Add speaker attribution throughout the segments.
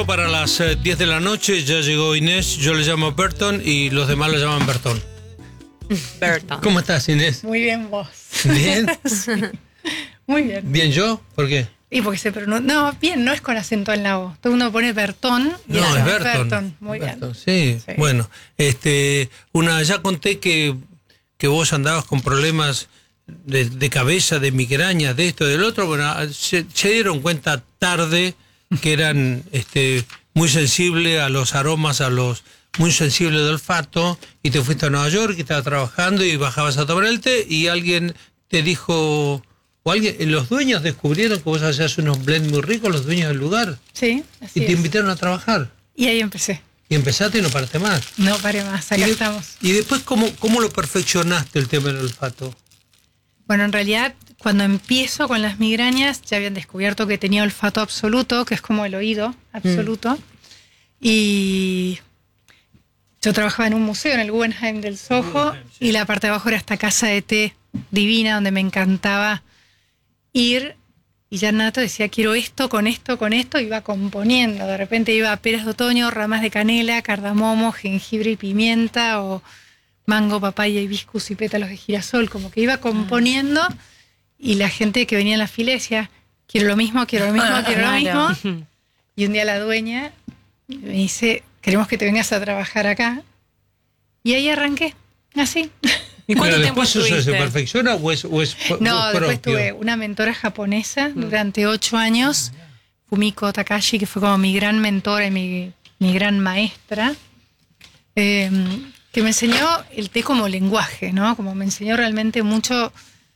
Speaker 1: Para las 10 de la noche ya llegó Inés, yo le llamo Berton y los demás lo llaman Bertón.
Speaker 2: Berton.
Speaker 1: ¿Cómo estás, Inés?
Speaker 3: Muy bien vos.
Speaker 1: ¿Bien?
Speaker 3: Sí. Muy bien.
Speaker 1: ¿Bien yo? ¿Por qué?
Speaker 3: Y porque se pronuncia... No, bien, no es con acento en la O. Todo uno pone Bertón. Y
Speaker 1: No,
Speaker 3: eso,
Speaker 1: es Berton.
Speaker 3: Muy
Speaker 1: Berton,
Speaker 3: bien.
Speaker 1: sí.
Speaker 3: Sí.
Speaker 1: Bueno, ya conté que vos andabas con problemas de cabeza, de migrañas, de esto, del otro. Bueno, se dieron cuenta tarde que eran muy sensibles a los aromas, muy sensibles de olfato, y te fuiste a Nueva York y estabas trabajando y bajabas a tomar el té y alguien te dijo, los dueños descubrieron que vos hacías unos blends muy ricos, los dueños del lugar,
Speaker 3: Sí, así
Speaker 1: y te
Speaker 3: es.
Speaker 1: invitaron a trabajar.
Speaker 3: Y ahí empecé.
Speaker 1: Y empezaste y no paraste más.
Speaker 3: No paré más, acá estamos.
Speaker 1: Y después, ¿cómo lo perfeccionaste el tema del olfato?
Speaker 3: Bueno, en realidad, cuando empiezo con las migrañas, ya habían descubierto que tenía olfato absoluto, que es como el oído absoluto. Y yo trabajaba en un museo, en el Guggenheim del Soho, y la parte de abajo era esta casa de té divina, donde me encantaba ir. Y ya Nato decía, quiero esto, con esto, iba componiendo. De repente iba peras de otoño, ramas de canela, cardamomo, jengibre y pimienta, o mango, papaya, hibiscus y pétalos de girasol, como que iba componiendo, y la gente que venía en la fila decía, quiero lo mismo, quiero lo mismo, quiero lo mismo. Y un día la dueña me dice, queremos que te vengas a trabajar acá. Y ahí arranqué, así.
Speaker 2: ¿Y cuánto
Speaker 1: ¿Pero
Speaker 2: tiempo
Speaker 1: después eso se
Speaker 2: estuviste?
Speaker 1: perfecciona o es
Speaker 3: No,
Speaker 1: propio?
Speaker 3: después tuve una mentora japonesa durante 8 años, Fumiko Takashi, que fue como mi gran mentora y mi gran maestra, que me enseñó el té como lenguaje, ¿no? Como me enseñó realmente mucho,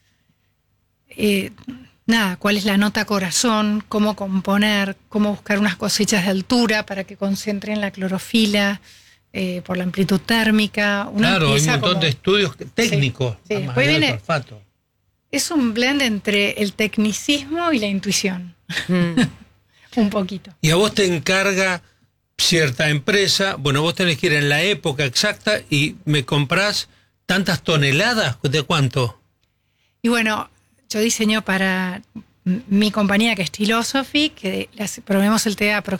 Speaker 3: cuál es la nota corazón, cómo componer, cómo buscar unas cosechas de altura para que concentren la clorofila, por la amplitud térmica.
Speaker 1: Claro, hay un montón de estudios técnicos.
Speaker 3: Sí.
Speaker 1: Más
Speaker 3: Después
Speaker 1: allá del
Speaker 3: viene,
Speaker 1: olfato.
Speaker 3: es un blend entre el tecnicismo y la intuición. Un poquito.
Speaker 1: Y a vos te encarga cierta empresa, bueno, vos tenés que ir en la época exacta y me comprás tantas toneladas, ¿de cuánto?
Speaker 3: Y bueno, yo diseño para mi compañía, que es Philosophy, que proveemos el té